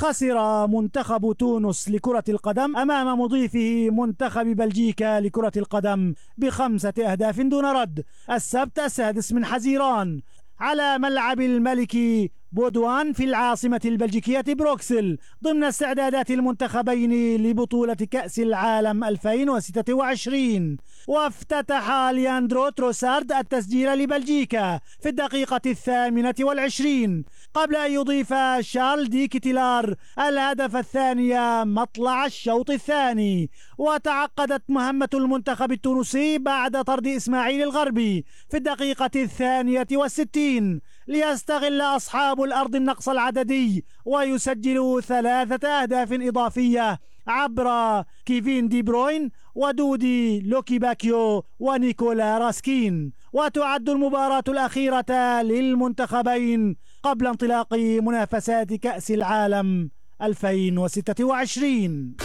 خسر منتخب تونس لكرة القدم أمام مضيفه منتخب بلجيكا لكرة القدم ب5 أهداف دون رد السبت 6 من حزيران على ملعب الملك بودوان في العاصمة البلجيكية بروكسل ضمن استعدادات المنتخبين لبطولة كأس العالم 2026. وافتتح لياندرو تروسارد التسجيل لبلجيكا في الدقيقة 28 قبل أن يضيف شارل دي كتيلار الهدف الثاني مطلع الشوط الثاني. وتعقدت مهمة المنتخب التونسي بعد طرد إسماعيل الغربي في الدقيقة 62 ليستغل أصحاب الأرض النقص العددي ويسجلوا 3 أهداف إضافية عبر كيفين دي بروين ودودي لوكي باكيو ونيكولا راسكين. وتعد المباراة الأخيرة للمنتخبين قبل انطلاق منافسات كأس العالم 2026.